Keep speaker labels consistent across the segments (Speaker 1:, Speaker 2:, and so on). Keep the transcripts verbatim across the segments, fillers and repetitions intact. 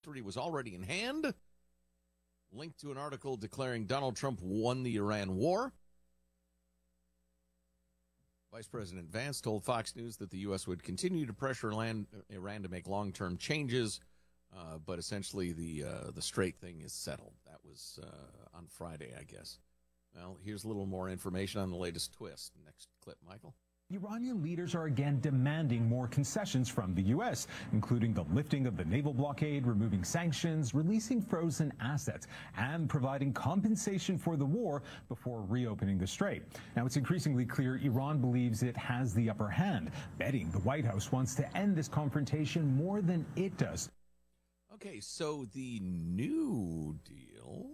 Speaker 1: victory was already in hand. Linked to an article declaring Donald Trump won the Iran war. Vice President Vance told Fox News that the U S would continue to pressure Iran, Iran to make long-term changes, uh, but essentially the uh, the Strait thing is settled. That was uh, on Friday, I guess. Well, here's a little more information on the latest twist. Next clip, Michael.
Speaker 2: Iranian leaders are again demanding more concessions from the U S, including the lifting of the naval blockade, removing sanctions, releasing frozen assets, and providing compensation for the war before reopening the strait. Now, it's increasingly clear Iran believes it has the upper hand, betting the White House wants to end this confrontation more than it does.
Speaker 1: Okay, so the new deal,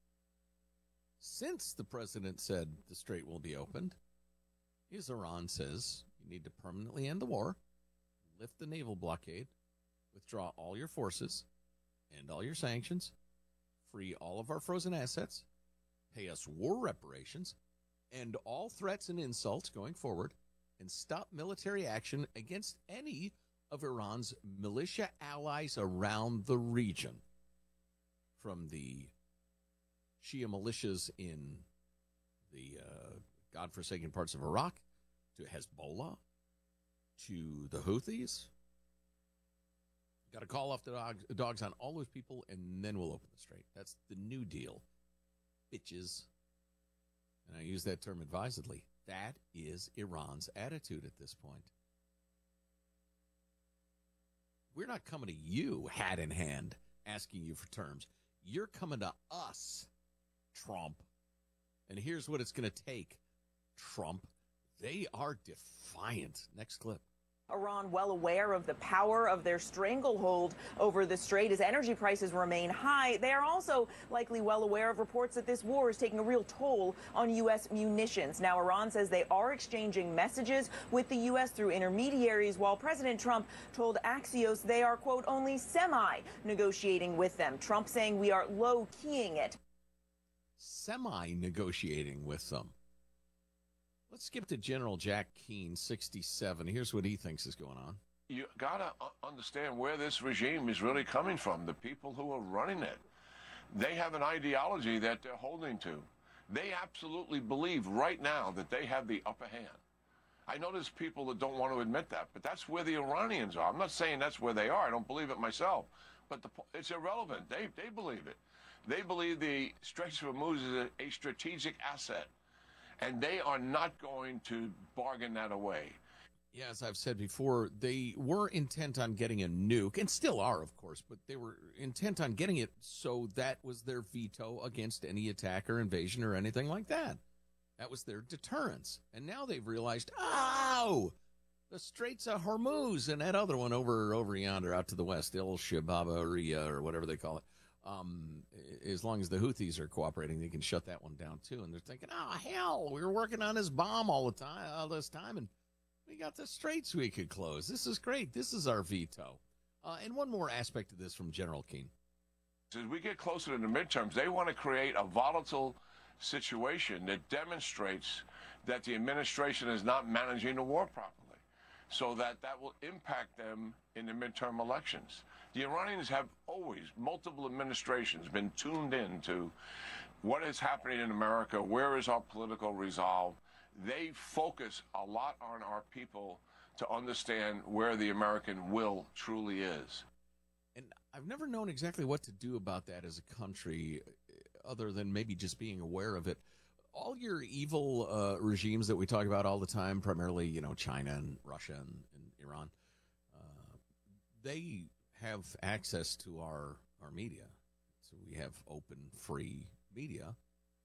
Speaker 1: since the president said the strait will be opened, is Iran says you need to permanently end the war, lift the naval blockade, withdraw all your forces, end all your sanctions, free all of our frozen assets, pay us war reparations, end all threats and insults going forward, and stop military action against any of Iran's militia allies around the region, from the Shia militias in the uh, godforsaken parts of Iraq, to Hezbollah, to the Houthis. Got to call off the dogs, dogs on all those people, and then we'll open the strait. That's the new deal, bitches. And I use that term advisedly. That is Iran's attitude at this point. We're not coming to you, hat in hand, asking you for terms. You're coming to us, Trump. And here's what it's going to take, Trump. They are defiant. Next clip.
Speaker 3: Iran well aware of the power of their stranglehold over the strait as energy prices remain high. They are also likely well aware of reports that this war is taking a real toll on U S munitions. Now, Iran says they are exchanging messages with the U S through intermediaries, while President Trump told Axios they are, quote, only semi-negotiating with them. Trump saying we are low-keying it.
Speaker 1: Semi-negotiating with them. Let's skip to General Jack Keane, sixty-seven. Here's what he thinks is going on.
Speaker 4: You got to understand where this regime is really coming from, the people who are running it. They have an ideology that they're holding to. They absolutely believe right now that they have the upper hand. I know there's people that don't want to admit that, but that's where the Iranians are. I'm not saying that's where they are. I don't believe it myself. But the, it's irrelevant. They, they believe it. They believe the Straits of Hormuz is a, a strategic asset. And they are not going to bargain that away.
Speaker 1: Yeah, as I've said before, they were intent on getting a nuke, and still are, of course, but they were intent on getting it, so that was their veto against any attack or invasion or anything like that. That was their deterrence. And now they've realized, oh, the Straits of Hormuz and that other one over over yonder out to the west, El Shabaabiyah or whatever they call it. Um, as long as the Houthis are cooperating, they can shut that one down too. And they're thinking, oh, hell, we were working on this bomb all the time, all this time, and we got the straits we could close. This is great. This is our veto. Uh, and one more aspect of this from General Keane.
Speaker 4: As we get closer to the midterms, they want to create a volatile situation that demonstrates that the administration is not managing the war properly, so that that will impact them in the midterm elections. The Iranians have always, multiple administrations, been tuned in to what is happening in America, where is our political resolve. They focus a lot on our people to understand where the American will truly is.
Speaker 1: And I've never known exactly what to do about that as a country, other than maybe just being aware of it. All your evil uh, regimes that we talk about all the time, primarily, you know, China and Russia and, and Iran, uh, they have access to our, our media. So we have open, free media.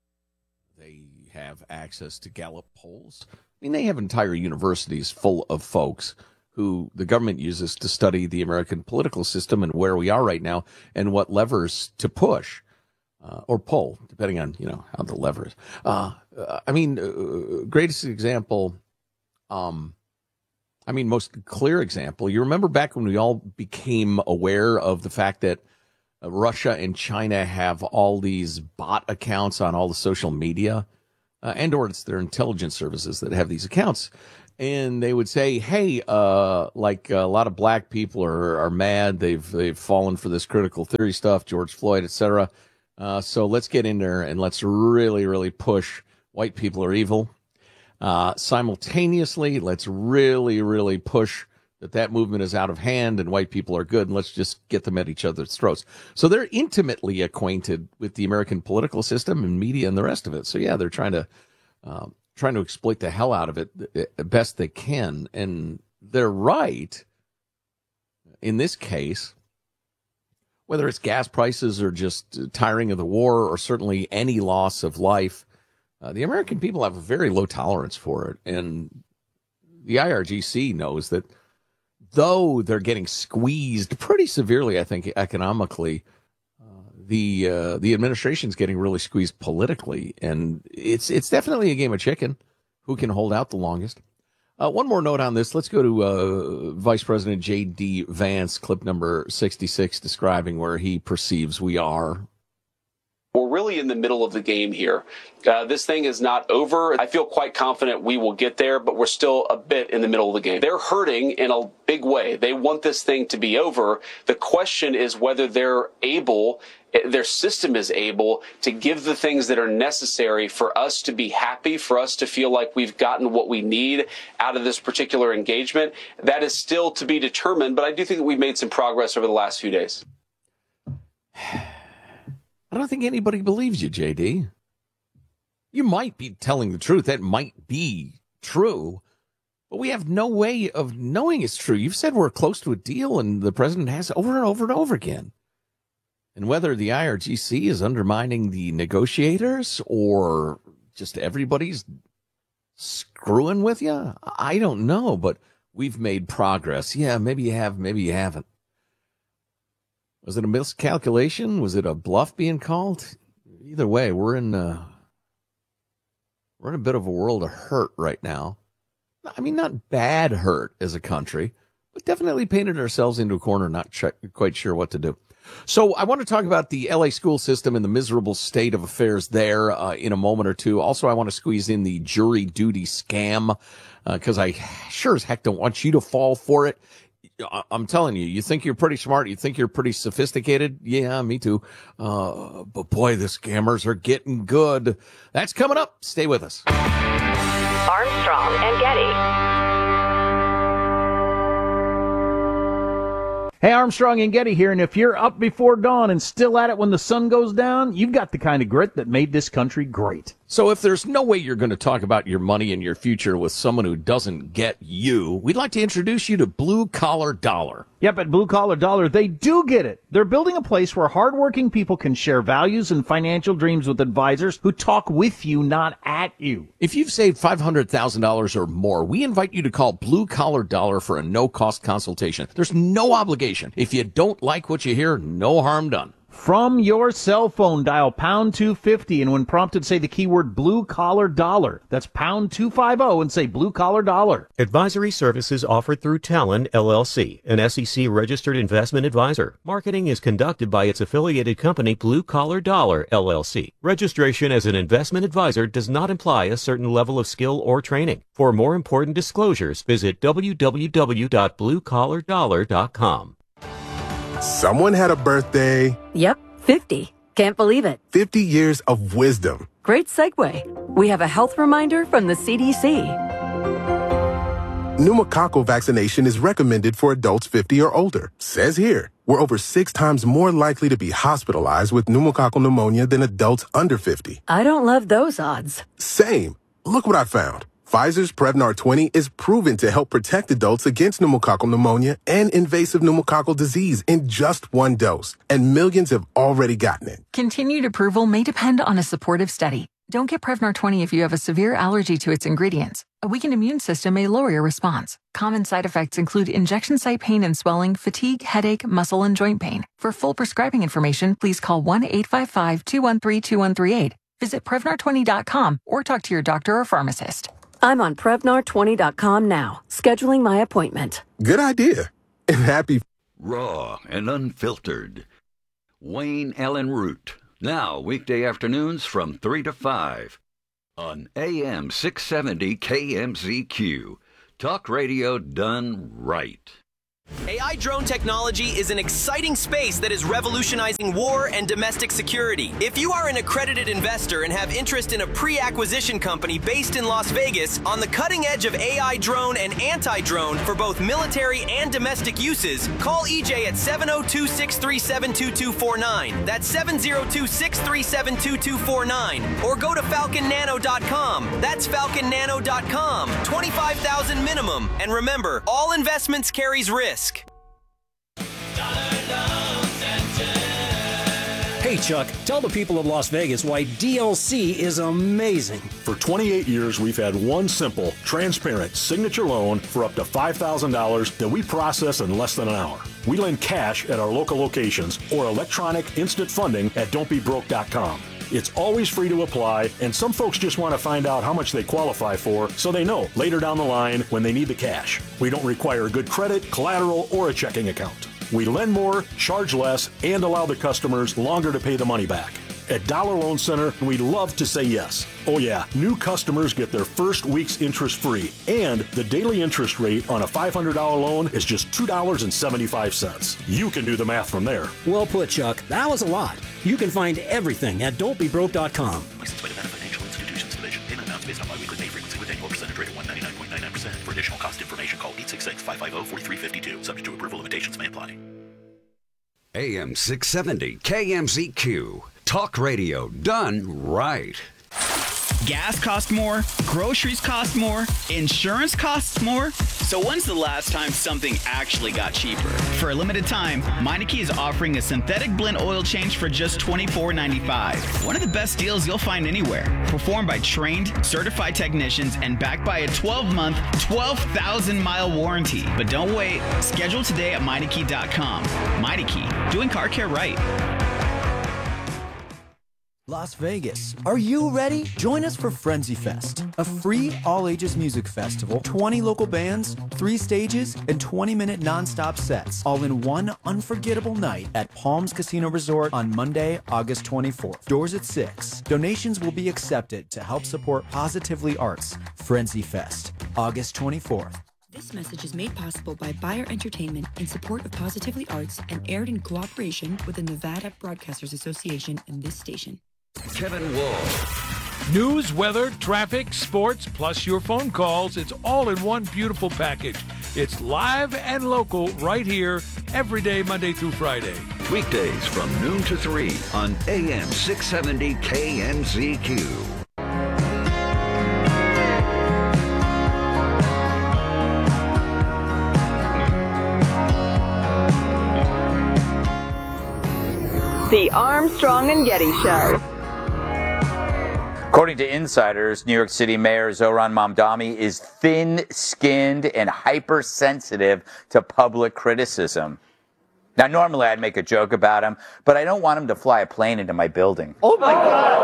Speaker 1: They have access to Gallup polls. I mean, they have entire universities full of folks who the government uses to study the American political system and where we are right now and what levers to push uh, or pull, depending on, you know, how the lever is. Uh, I mean, uh, greatest example, um, I mean, most clear example, you remember back when we all became aware of the fact that uh, Russia and China have all these bot accounts on all the social media, uh, and or it's their intelligence services that have these accounts. and they would say, hey, uh, like a lot of black people are, are mad. They've they've fallen for this critical theory stuff, George Floyd, et cetera. Uh, so let's get in there and let's really, really push white people are evil. Uh, simultaneously, let's really, really push that that movement is out of hand and white people are good, and let's just get them at each other's throats. So they're intimately acquainted with the American political system and media and the rest of it. So, yeah, they're trying to um, trying to exploit the hell out of it the best they can. And they're right in this case, whether it's gas prices or just tiring of the war or certainly any loss of life. Uh, the American people have a very low tolerance for it. And the I R G C knows that though they're getting squeezed pretty severely, I think, economically, uh, the uh, the administration's getting really squeezed politically. And it's it's definitely a game of chicken. Who can hold out the longest? Uh, one more note on this. Let's go to uh, Vice President J D. Vance, clip number sixty-six, describing where he perceives we are.
Speaker 5: We're really in the middle of the game here. Uh, this thing is not over. I feel quite confident we will get there, but we're still a bit in the middle of the game. They're hurting in a big way. They want this thing to be over. The question is whether they're able, their system is able to give the things that are necessary for us to be happy, for us to feel like we've gotten what we need out of this particular engagement. That is still to be determined, but I do think that we've made some progress over the last few days.
Speaker 1: I don't think anybody believes you, J D. You might be telling the truth. That might be true. But we have no way of knowing it's true. You've said we're close to a deal, and the president has over and over and over again. And whether the I R G C is undermining the negotiators or just everybody's screwing with you, I don't know. But we've made progress. Yeah, maybe you have, maybe you haven't. Was it a miscalculation? Was it a bluff being called? Either way, we're in uh, we're in a bit of a world of hurt right now. I mean, not bad hurt as a country, but definitely painted ourselves into a corner, not ch- quite sure what to do. So I want to talk about the L A school system and the miserable state of affairs there uh, in a moment or two. Also, I want to squeeze in the jury duty scam because uh, I sure as heck don't want you to fall for it. I'm telling you, you think you're pretty smart. You think you're pretty sophisticated. Yeah, me too. Uh, but boy, the scammers are getting good. That's coming up. Stay with us.
Speaker 6: Armstrong and Getty.
Speaker 7: Hey, Armstrong and Getty here, and if you're up before dawn and still at it when the sun goes down, you've got the kind of grit that made this country great.
Speaker 1: So if there's no way you're going to talk about your money and your future with someone who doesn't get you, we'd like to introduce you to Blue Collar Dollar.
Speaker 7: Yep, at Blue Collar Dollar, they do get it. They're building a place where hardworking people can share values and financial dreams with advisors who talk with you, not at you.
Speaker 1: If you've saved five hundred thousand dollars or more, we invite you to call Blue Collar Dollar for a no-cost consultation. There's no obligation. If you don't like what you hear, no harm done.
Speaker 7: From your cell phone, dial pound two fifty, and when prompted, say the keyword Blue Collar Dollar. That's pound two fifty and say Blue Collar Dollar.
Speaker 8: Advisory services offered through Talon, L L C, an S E C-registered investment advisor. Marketing is conducted by its affiliated company, Blue Collar Dollar, L L C. Registration as an investment advisor does not imply a certain level of skill or training. For more important disclosures, visit w w w dot blue collar dollar dot com.
Speaker 9: Someone had a birthday.
Speaker 10: Yep, fifty. Can't believe it.
Speaker 9: fifty years of wisdom.
Speaker 10: Great segue. We have a health reminder from the C D C.
Speaker 9: Pneumococcal vaccination is recommended for adults fifty or older. Says here, we're over six times more likely to be hospitalized with pneumococcal pneumonia than adults under fifty.
Speaker 10: I don't love those odds.
Speaker 9: Same. Look what I found. Pfizer's Prevnar twenty is proven to help protect adults against pneumococcal pneumonia and invasive pneumococcal disease in just one dose, and millions have already gotten it.
Speaker 11: Continued approval may depend on a supportive study. Don't get Prevnar twenty if you have a severe allergy to its ingredients. A weakened immune system may lower your response. Common side effects include injection site pain and swelling, fatigue, headache, muscle, and joint pain. For full prescribing information, please call one eight five five, two one three, two one three eight. Visit Prevnar twenty dot com or talk to your doctor or pharmacist.
Speaker 10: I'm on Prevnar twenty dot com now, scheduling my appointment.
Speaker 9: Good idea. And happy...
Speaker 12: Raw and unfiltered. Wayne Allen Root. Now, weekday afternoons from three to five. On A M six seventy K M Z Q. Talk radio done right.
Speaker 13: A I drone technology is an exciting space that is revolutionizing war and domestic security. If you are an accredited investor and have interest in a pre-acquisition company based in Las Vegas on the cutting edge of A I drone and anti-drone for both military and domestic uses, call E J at seven oh two, six three seven, two two four nine. That's seven oh two, six three seven, two two four nine. Or go to falcon nano dot com. That's falcon nano dot com. twenty-five thousand dollars minimum. And remember, all investments carries risk.
Speaker 14: Hey, Chuck, tell the people of Las Vegas why D L C is amazing.
Speaker 15: For twenty-eight years, we've had one simple, transparent signature loan for up to five thousand dollars that we process in less than an hour. We lend cash at our local locations or electronic instant funding at don't be broke dot com. It's always free to apply, and some folks just want to find out how much they qualify for so they know later down the line when they need the cash. We don't require good credit, collateral, or a checking account. We lend more, charge less, and allow the customers longer to pay the money back. At Dollar Loan Center, we love to say yes. Oh yeah, new customers get their first week's interest free, and the daily interest rate on a five hundred dollars loan is just two dollars and seventy-five cents. You can do the math from there.
Speaker 14: Well put, Chuck. That was a lot. You can find everything at don't be broke dot com.
Speaker 16: Licensed by the Nevada Financial Institutions Division. Payment amounts based on biweekly pay frequency with annual percentage rate of one ninety-nine point nine nine percent. For additional cost information, call eight six six, five five zero, four three five two. Subject to approval, limitations may apply.
Speaker 17: A M six seventy K M Z Q. Talk radio done right.
Speaker 18: Gas costs more, groceries cost more, insurance costs more. So when's the last time something actually got cheaper? For a limited time, Meineke is offering a synthetic blend oil change for just twenty-four ninety-five. One of the best deals you'll find anywhere. Performed by trained, certified technicians and backed by a twelve-month, twelve thousand mile warranty. But don't wait. Schedule today at Meineke dot com. Meineke, doing car care right.
Speaker 19: Las Vegas. Are you ready? Join us for Frenzy Fest, a free all-ages music festival, twenty local bands, three stages, and twenty minute non-stop sets, all in one unforgettable night at Palms Casino Resort on Monday, August twenty-fourth. Doors at six. Donations will be accepted to help support Positively Arts. Frenzy Fest, August twenty-fourth.
Speaker 20: This message is made possible by Bayer Entertainment in support of Positively Arts and aired in cooperation with the Nevada Broadcasters Association and this station.
Speaker 12: Kevin Wall.
Speaker 21: News, weather, traffic, sports, plus your phone calls. It's all in one beautiful package. It's live and local right here every day, Monday through Friday.
Speaker 12: Weekdays from noon to three on A M six seventy K M Z Q.
Speaker 6: The Armstrong and Getty Show.
Speaker 22: According to insiders, New York City Mayor Zohran Mamdani is thin-skinned and hypersensitive to public criticism. Now, normally I'd make a joke about him, but I don't want him to fly a plane into my building.
Speaker 7: Oh, my God.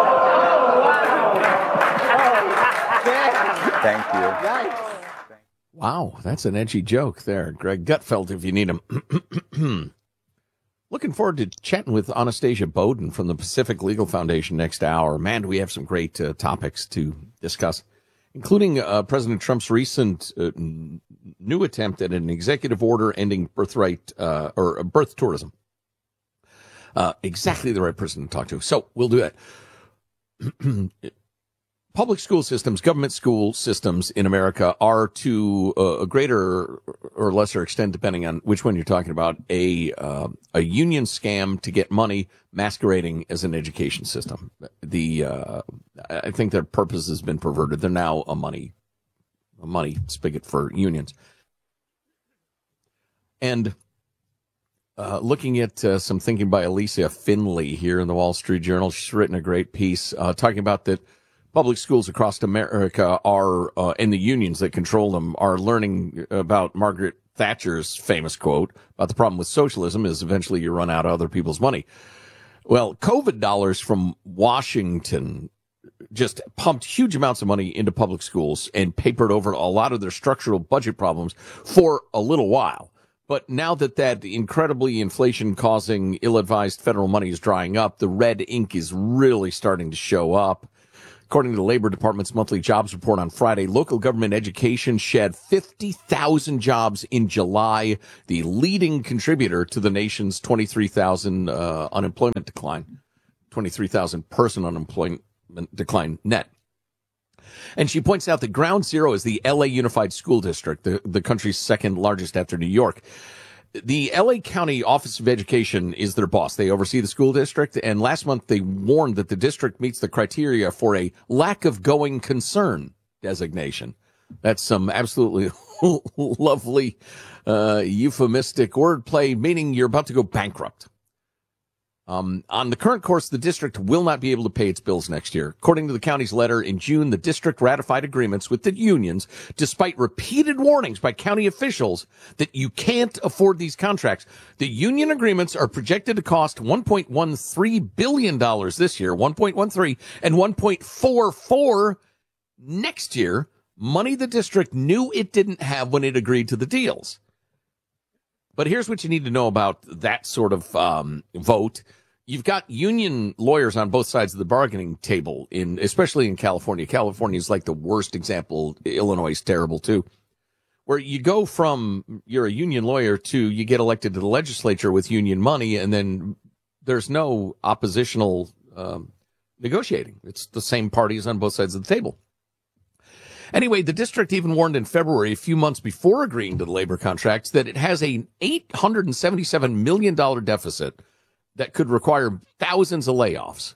Speaker 22: Thank you.
Speaker 1: Wow, that's an edgy joke there. Greg Gutfeld, if you need him. Looking forward to chatting with Anastasia Bowden from the Pacific Legal Foundation next hour. Man, do we have some great uh, topics to discuss, including uh, President Trump's recent uh, n- new attempt at an executive order ending birthright uh, or uh, birth tourism. Uh, exactly the right person to talk to. So we'll do that. Public school systems, government school systems in America are to uh, a greater or lesser extent, depending on which one you're talking about, a uh, a union scam to get money masquerading as an education system. The uh, I think their purpose has been perverted. They're now a money a money spigot for unions. And uh, looking at uh, some thinking by Alicia Finley here in the Wall Street Journal, she's written a great piece uh, talking about that. Public schools across America are, uh, and the unions that control them are learning about Margaret Thatcher's famous quote about the problem with socialism is eventually you run out of other people's money. Well, COVID dollars from Washington just pumped huge amounts of money into public schools and papered over a lot of their structural budget problems for a little while. But now that that incredibly inflation-causing, ill-advised federal money is drying up, the red ink is really starting to show up. According to the Labor Department's monthly jobs report on Friday, local government education shed fifty thousand jobs in July, the leading contributor to the nation's twenty-three thousand uh, unemployment decline, twenty-three thousand person unemployment decline net. And she points out that ground zero is the L A Unified School District, the, the country's second largest after New York. The L A County Office of Education is their boss. They oversee the school district, and last month they warned that the district meets the criteria for a lack of going concern designation. That's some absolutely lovely uh, euphemistic wordplay, meaning you're about to go bankrupt. Um, on the current course, the district will not be able to pay its bills next year. According to the county's letter, in June, the district ratified agreements with the unions, despite repeated warnings by county officials that you can't afford these contracts. The union agreements are projected to cost one point one three billion dollars this year, one point one three, and one point four four next year, money the district knew it didn't have when it agreed to the deals. But here's what you need to know about that sort of um, vote. You've got union lawyers on both sides of the bargaining table, in especially in California. California is like the worst example. Illinois is terrible, too. Where you go from you're a union lawyer to you get elected to the legislature with union money, and then there's no oppositional um, negotiating. It's the same parties on both sides of the table. Anyway, the district even warned in February, a few months before agreeing to the labor contracts, that it has an eight hundred seventy-seven million dollars deficit that could require thousands of layoffs.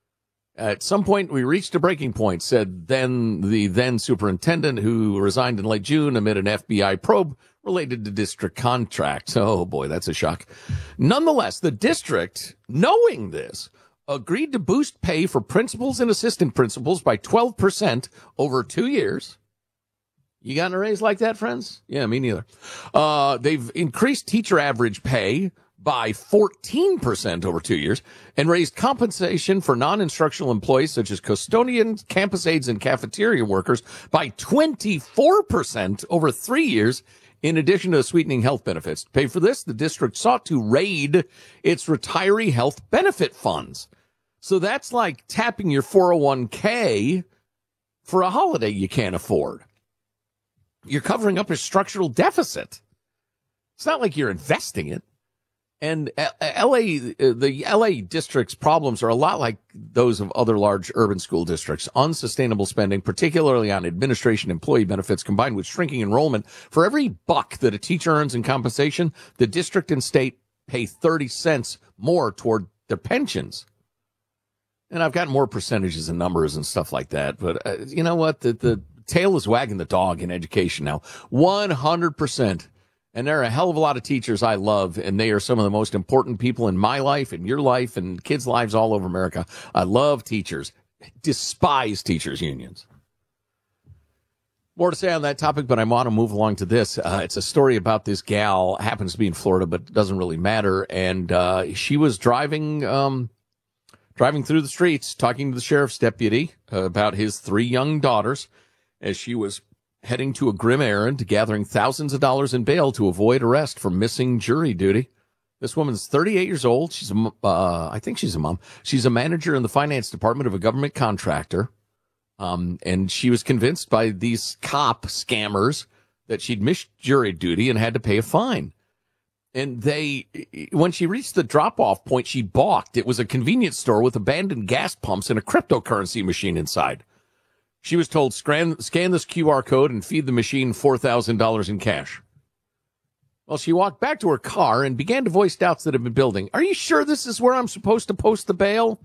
Speaker 1: At some point, we reached a breaking point, said then the then superintendent, who resigned in late June amid an F B I probe related to district contracts. Oh, boy, that's a shock. Nonetheless, the district, knowing this, agreed to boost pay for principals and assistant principals by twelve percent over two years. You gotten a raise like that, friends? Yeah, me neither. Uh, they've increased teacher average pay by fourteen percent over two years and raised compensation for non-instructional employees such as custodians, campus aides, and cafeteria workers by twenty-four percent over three years. In addition to sweetening health benefits. To pay for this, the district sought to raid its retiree health benefit funds. So that's like tapping your four oh one k for a holiday you can't afford. You're covering up a structural deficit. It's not like you're investing it. And L A, the L A district's problems are a lot like those of other large urban school districts. Unsustainable spending, particularly on administration employee benefits, combined with shrinking enrollment. For every buck that a teacher earns in compensation, the district and state pay thirty cents more toward their pensions. And I've got more percentages and numbers and stuff like that. But uh, you know what? The, the tail is wagging the dog in education now. one hundred percent. And there are a hell of a lot of teachers I love, and they are some of the most important people in my life and your life and kids' lives all over America. I love teachers. Despise teachers' unions. More to say on that topic, but I want to move along to this. Uh, it's a story about this gal, happens to be in Florida, but it doesn't really matter. And uh, she was driving um, driving through the streets, talking to the sheriff's deputy uh, about his three young daughters as she was heading to a grim errand, gathering thousands of dollars in bail to avoid arrest for missing jury duty. This woman's thirty-eight years old. She's a, uh, I think she's a mom. She's a manager in the finance department of a government contractor. Um, and she was convinced by these cop scammers that she'd missed jury duty and had to pay a fine. And they, when she reached the drop-off point, she balked. It was a convenience store with abandoned gas pumps and a cryptocurrency machine inside. She was told, scan, scan this Q R code and feed the machine four thousand dollars in cash. Well, she walked back to her car and began to voice doubts that had been building. Are you sure this is where I'm supposed to post the bail?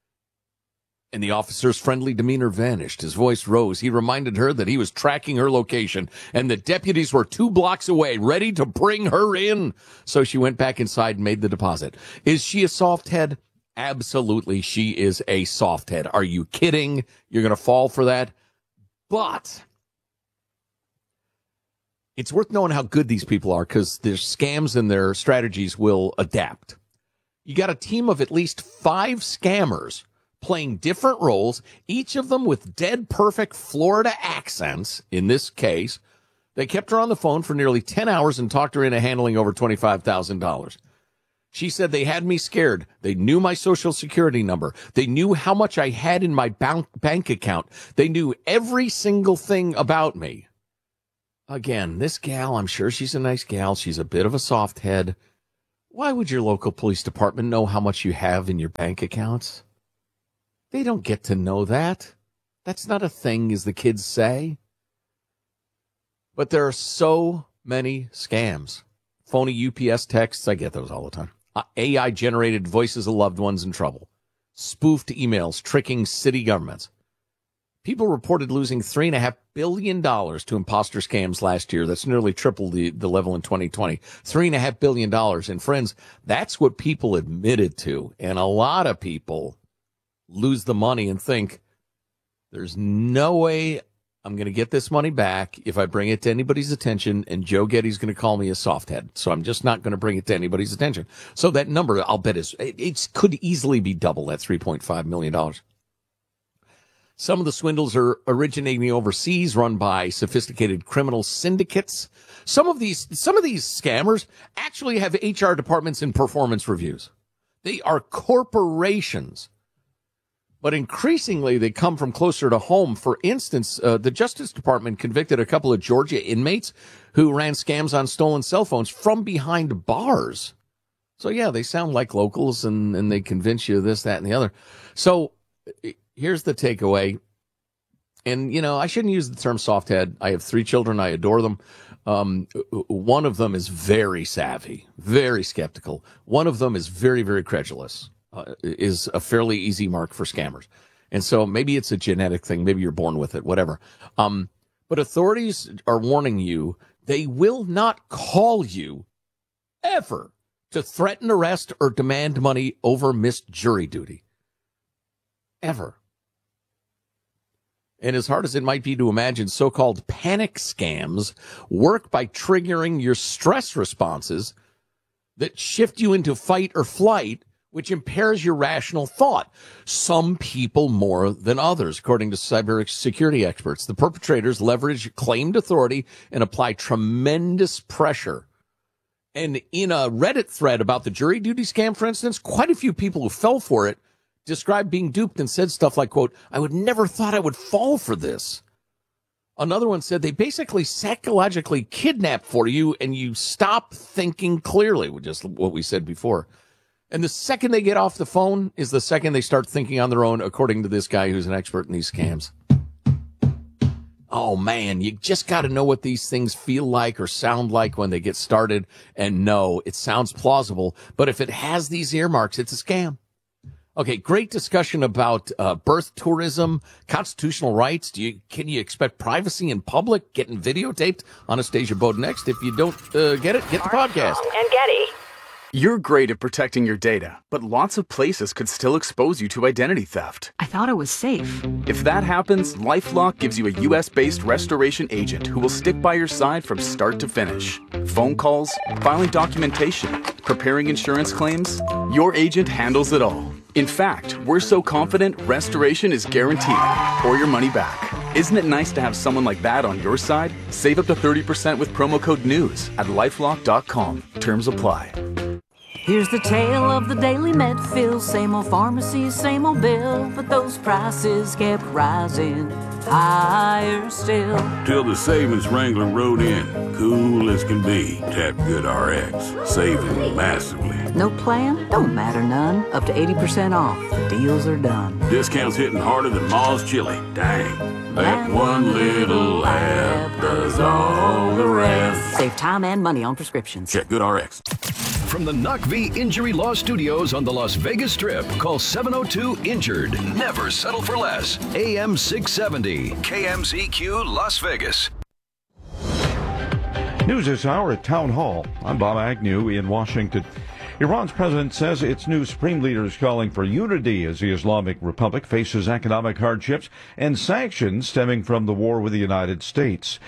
Speaker 1: And the officer's friendly demeanor vanished. His voice rose. He reminded her that he was tracking her location and the deputies were two blocks away, ready to bring her in. So she went back inside and made the deposit. Is she a soft head? Absolutely, she is a soft head. Are you kidding? You're going to fall for that? But it's worth knowing how good these people are, because their scams and their strategies will adapt. You got a team of at least five scammers playing different roles, each of them with dead perfect Florida accents. In this case, they kept her on the phone for nearly ten hours and talked her into handling over twenty-five thousand dollars. She said they had me scared. They knew my social security number. They knew how much I had in my bank bank account. They knew every single thing about me. Again, this gal, I'm sure she's a nice gal. She's a bit of a soft head. Why would your local police department know how much you have in your bank accounts? They don't get to know that. That's not a thing, as the kids say. But there are so many scams. Phony U P S texts, I get those all the time. Uh, A I-generated voices of loved ones in trouble. Spoofed emails tricking city governments. People reported losing three point five billion dollars to imposter scams last year. That's nearly triple the, the level in twenty twenty. three point five billion dollars. And friends, that's what people admitted to. And a lot of people lose the money and think, there's no way I'm going to get this money back if I bring it to anybody's attention, and Joe Getty's going to call me a soft head. So I'm just not going to bring it to anybody's attention. So that number, I'll bet, is it, it could easily be double that three point five million dollars. Some of the swindles are originating overseas, run by sophisticated criminal syndicates. Some of these, some of these scammers actually have H R departments and performance reviews. They are corporations. But increasingly, they come from closer to home. For instance, uh, the Justice Department convicted a couple of Georgia inmates who ran scams on stolen cell phones from behind bars. So, yeah, they sound like locals, and, and they convince you of this, that, and the other. So here's the takeaway. And, you know, I shouldn't use the term soft head. I have three children. I adore them. Um, one of them is very savvy, very skeptical. One of them is very, very credulous. Uh, is a fairly easy mark for scammers. And so maybe it's a genetic thing. Maybe you're born with it, whatever. Um, but authorities are warning you they will not call you ever to threaten arrest or demand money over missed jury duty. Ever. And as hard as it might be to imagine, so-called panic scams work by triggering your stress responses that shift you into fight or flight, which impairs your rational thought. Some people more than others, according to cybersecurity experts. The perpetrators leverage claimed authority and apply tremendous pressure. And in a Reddit thread about the jury duty scam, for instance, quite a few people who fell for it described being duped and said stuff like, quote, I would never thought I would fall for this. Another one said they basically psychologically kidnap for you and you stop thinking clearly, just what we said before. And the second they get off the phone is the second they start thinking on their own, according to this guy who's an expert in these scams. Oh, man, you just got to know what these things feel like or sound like when they get started. And no, it sounds plausible, but if it has these earmarks, it's a scam. Okay, great discussion about uh, birth tourism, constitutional rights. Do you can you expect privacy in public getting videotaped? Anastasia Bowden next. If you don't uh, get it, get the podcast.
Speaker 6: And Getty.
Speaker 2: You're great at protecting your data, but lots of places could still expose you to identity theft.
Speaker 10: I thought it was safe.
Speaker 2: If that happens, LifeLock gives you a U S-based restoration agent who will stick by your side from start to finish. Phone calls, filing documentation, preparing insurance claims, your agent handles it all. In fact, we're so confident restoration is guaranteed or your money back. Isn't it nice to have someone like that on your side? Save up to thirty percent with promo code NEWS at lifelock dot com. Terms apply.
Speaker 3: Here's the tale of the daily Medfill. Same old pharmacy, same old bill, but those prices kept rising higher still.
Speaker 23: Till the savings Wrangler rode in, cool as can be. Tap GoodRx, saving massively.
Speaker 3: No plan? Don't matter none. Up to eighty percent off. The deals are done.
Speaker 23: Discounts hitting harder than Ma's chili. Dang. That one little app does all the rest.
Speaker 3: Save time and money on prescriptions.
Speaker 23: Check GoodRx.
Speaker 24: From the Knock V Injury Law Studios on the Las Vegas Strip, call seven oh two injured. Never settle for less. A M six seventy, K M Z Q Las Vegas.
Speaker 25: News this hour at Town Hall. I'm Bob Agnew in Washington. Iran's president says its new supreme leader is calling for unity as the Islamic Republic faces economic hardships and sanctions stemming from the war with the United States.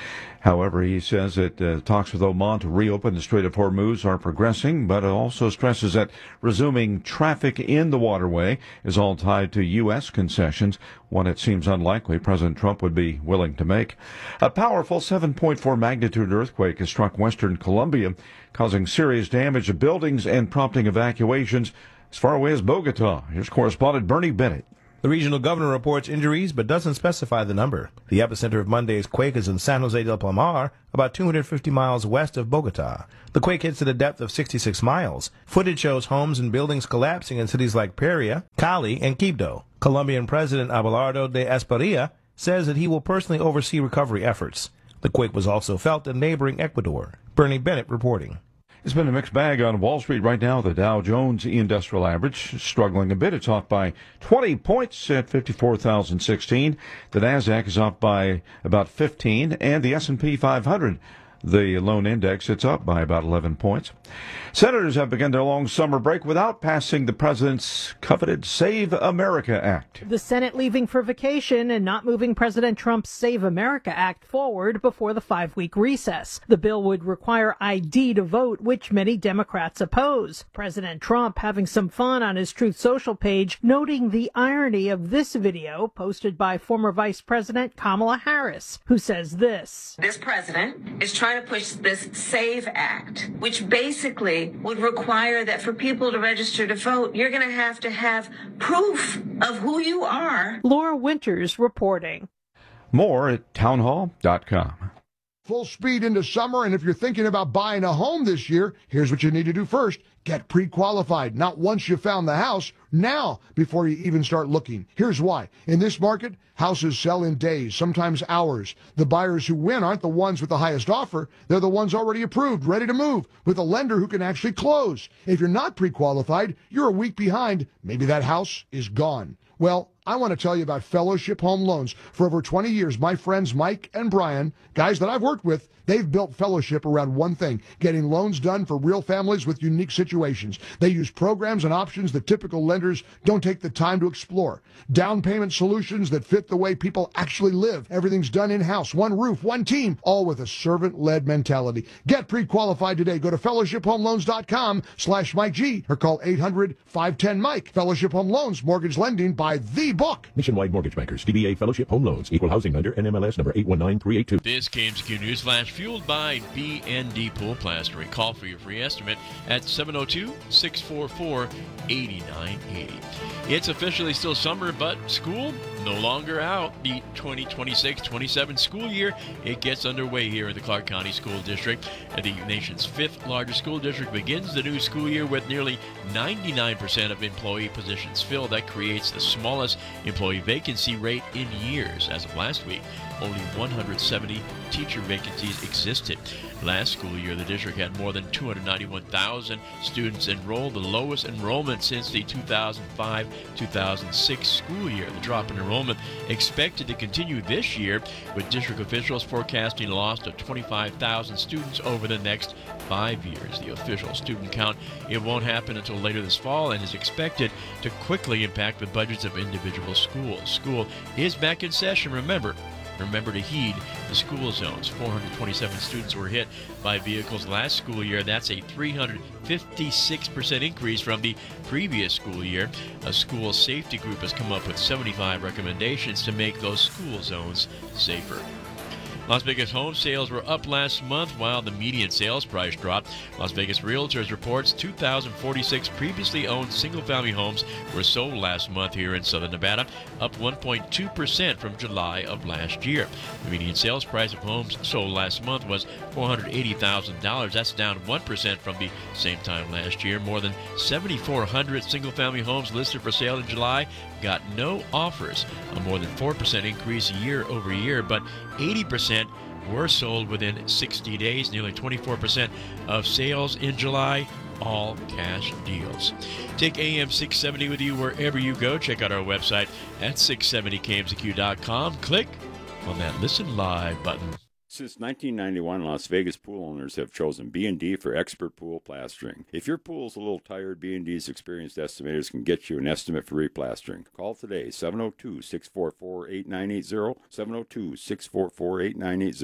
Speaker 25: However, he says that uh, talks with Oman to reopen the Strait of Hormuz are progressing, but it also stresses that resuming traffic in the waterway is all tied to U S concessions, one it seems unlikely President Trump would be willing to make. A powerful seven point four magnitude earthquake has struck western Colombia, causing serious damage to buildings and prompting evacuations as far away as Bogota. Here's correspondent Bernie Bennett.
Speaker 4: The regional governor reports injuries but doesn't specify the number. The epicenter of Monday's quake is in San Jose del Palmar, about two hundred fifty miles west of Bogota. The quake hits at a depth of sixty-six miles. Footage shows homes and buildings collapsing in cities like Pereira, Cali, and Quibdó. Colombian President Abelardo de Espriella says that he will personally oversee recovery efforts. The quake was also felt in neighboring Ecuador. Bernie Bennett reporting.
Speaker 25: It's been a mixed bag on Wall Street right now. The Dow Jones Industrial Average struggling a bit. It's off by twenty points at fifty-four thousand sixteen. The Nasdaq is up by about fifteen, and the S and P five hundred, the lone index, it's up by about eleven points. Senators have begun their long summer break without passing the president's coveted Save America Act.
Speaker 5: The Senate leaving for vacation and not moving President Trump's Save America Act forward before the five-week recess. The bill would require I D to vote, which many Democrats oppose. President Trump having some fun on his Truth Social page, noting the irony of this video posted by former Vice President Kamala Harris, who says this.
Speaker 8: This president is trying to push this SAVE Act, which basically would require that for people to register to vote, you're going to have to have proof of who you are.
Speaker 5: Laura Winters reporting.
Speaker 25: More at townhall dot com.
Speaker 9: Full speed into summer, and if you're thinking about buying a home this year, here's what you need to do first. Get pre-qualified, not once you found the house, now before you even start looking. Here's why. In this market, houses sell in days, sometimes hours. The buyers who win aren't the ones with the highest offer. They're the ones already approved, ready to move, with a lender who can actually close. If you're not pre-qualified, you're a week behind. Maybe that house is gone. Well, I want to tell you about Fellowship Home Loans. For over twenty years, my friends Mike and Brian, guys that I've worked with, they've built Fellowship around one thing, getting loans done for real families with unique situations. They use programs and options that typical lenders don't take the time to explore. Down payment solutions that fit the way people actually live. Everything's done in-house, one roof, one team, all with a servant-led mentality. Get pre-qualified today. Go to fellowship home loans dot com slash Mike G or call eight hundred, five one zero, Mike. Fellowship Home Loans, mortgage lending by the book.
Speaker 11: Nationwide Mortgage Bankers, D B A Fellowship Home Loans, Equal Housing Lender, N M L S number eight one nine three eight two.
Speaker 26: This K M C Q News Flash fueled by B N D Pool Plastering. Call for your free estimate at seven oh two, six four four, eight nine eight oh. It's officially still summer, but school no longer out. The twenty twenty-six twenty-seven school year, it gets underway here in the Clark County School District. The nation's fifth largest school district begins the new school year with nearly ninety-nine percent of employee positions filled. That creates the smallest employee vacancy rate in years. As of last week, only one hundred seventy teacher vacancies existed. Last school year, the district had more than two hundred ninety-one thousand students enrolled, the lowest enrollment since the two thousand five two thousand six school year. The drop in enrollment expected to continue this year, with district officials forecasting a loss of twenty-five thousand students over the next five years. The official student count, it won't happen until later this fall and is expected to quickly impact the budgets of individual schools. School is back in session, remember. Remember to heed the school zones. four hundred twenty-seven students were hit by vehicles last school year. That's a three hundred fifty-six percent increase from the previous school year. A school safety group has come up with seventy-five recommendations to make those school zones safer. Las Vegas home sales were up last month while the median sales price dropped. Las Vegas Realtors reports two thousand forty-six previously owned single-family homes were sold last month here in Southern Nevada, up one point two percent from July of last year. The median sales price of homes sold last month was four hundred eighty thousand dollars. That's down one percent from the same time last year. More than seven thousand four hundred single-family homes listed for sale in July got no offers, a more than four percent increase year over year, but eighty percent were sold within sixty days. Nearly twenty-four percent of sales in July, all cash deals. Take A M six seventy with you wherever you go. Check out our website at six seventy K M Z Q dot com. Click on that Listen Live button.
Speaker 27: Since nineteen ninety-one, Las Vegas pool owners have chosen B and D for expert pool plastering. If your pool's a little tired, B and D's experienced estimators can get you an estimate for replastering. Call today, seven oh two, six four four, eight nine eight zero, seven oh two, six four four, eight nine eight zero.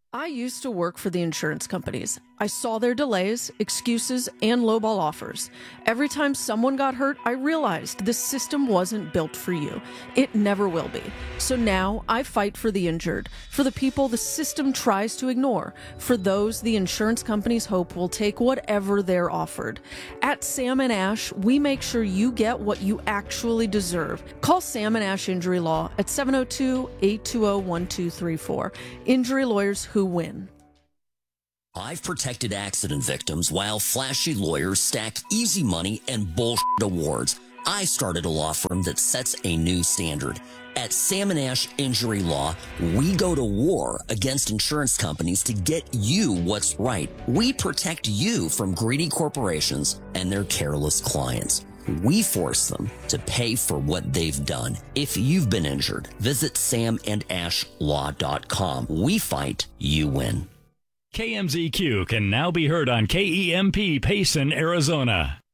Speaker 13: I used to work for the insurance companies. I saw their delays, excuses, and lowball offers. Every time someone got hurt, I realized this system wasn't built for you. It never will be. So now I fight for the injured, for the people the system tries to ignore, for those the insurance companies hope will take whatever they're offered. At Sam and Ash, we make sure you get what you actually deserve. Call Sam and Ash Injury Law at seven oh two, eight two zero, one two three four. Injury lawyers who win.
Speaker 14: I've protected accident victims while flashy lawyers stack easy money and bullshit awards. I started a law firm that sets a new standard. At Sam and Ash Injury Law, we go to war against insurance companies to get you what's right. We protect you from greedy corporations and their careless clients. We force them to pay for what they've done. If you've been injured, visit sam and ash law dot com. We fight, you win.
Speaker 15: K M Z Q can now be heard on K E M P Payson, Arizona.